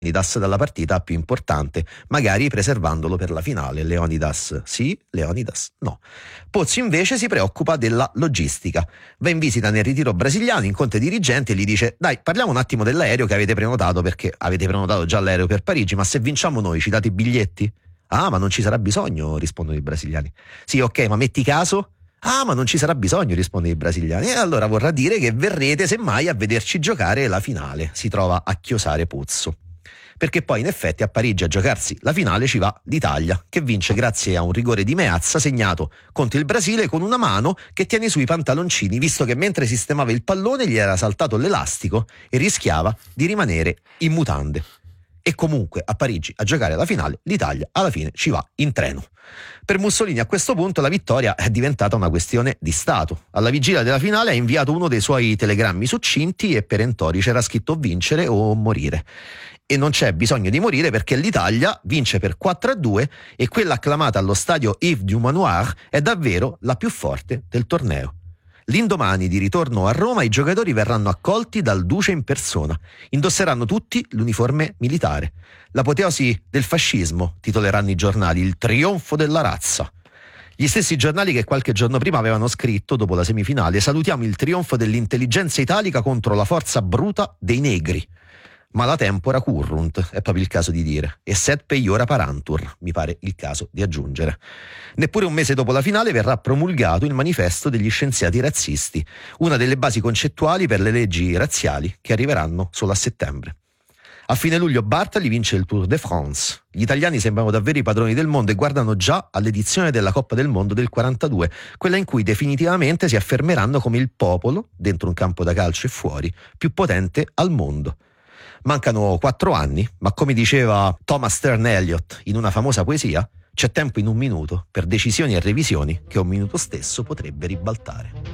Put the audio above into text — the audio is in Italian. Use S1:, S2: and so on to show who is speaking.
S1: Leonidas dalla partita più importante, magari preservandolo per la finale. Leonidas sì, Leonidas no. Pozzi invece si preoccupa della logistica. Va in visita nel ritiro brasiliano, incontra i dirigenti e gli dice: dai, parliamo un attimo dell'aereo che avete prenotato, perché avete prenotato già l'aereo per Parigi, ma se vinciamo noi ci date i biglietti? Ah, ma non ci sarà bisogno, rispondono i brasiliani. Sì, ok, ma metti caso? Ah, ma non ci sarà bisogno, rispondono i brasiliani. E allora vorrà dire che verrete semmai a vederci giocare la finale. Si trova a chiosare Pozzo. Perché poi in effetti a Parigi a giocarsi la finale ci va l'Italia, che vince grazie a un rigore di Meazza segnato contro il Brasile con una mano che tiene sui pantaloncini, visto che mentre sistemava il pallone gli era saltato l'elastico e rischiava di rimanere in mutande. E comunque a Parigi a giocare la finale l'Italia alla fine ci va in treno. Per Mussolini a questo punto la vittoria è diventata una questione di Stato. Alla vigilia della finale ha inviato uno dei suoi telegrammi succinti e perentori, c'era scritto vincere o morire. E non c'è bisogno di morire, perché l'Italia vince per 4-2 e quella acclamata allo stadio Yves du Manoir è davvero la più forte del torneo. L'indomani di ritorno a Roma i giocatori verranno accolti dal duce in persona. Indosseranno tutti l'uniforme militare. L'apoteosi del fascismo, titoleranno i giornali, il trionfo della razza. Gli stessi giornali che qualche giorno prima avevano scritto, dopo la semifinale: salutiamo il trionfo dell'intelligenza italica contro la forza bruta dei negri. Ma la tempora currunt, è proprio il caso di dire, e set peiora parantur, mi pare il caso di aggiungere. Neppure un mese dopo la finale verrà promulgato il manifesto degli scienziati razzisti, una delle basi concettuali per le leggi razziali che arriveranno solo a settembre. A fine luglio Bartali vince il Tour de France. Gli italiani sembrano davvero i padroni del mondo e guardano già all'edizione della Coppa del Mondo del 42, quella in cui definitivamente si affermeranno come il popolo, dentro un campo da calcio e fuori, più potente al mondo. Mancano 4 anni, ma come diceva Thomas Stern Eliot in una famosa poesia, c'è tempo in un minuto per decisioni e revisioni che un minuto stesso potrebbe ribaltare.